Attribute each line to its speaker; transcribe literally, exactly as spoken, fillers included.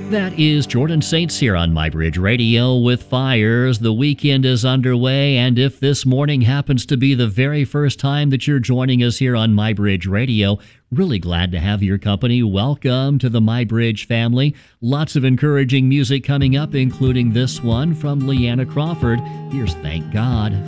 Speaker 1: That is Jordan Saints here on MyBridge Radio with Fires. The weekend is underway, and if this morning happens to be the very first time that you're joining us here on MyBridge Radio, really glad to have your company. Welcome to the MyBridge family. Lots of encouraging music coming up, including this one from Leanna Crawford. Here's Thank God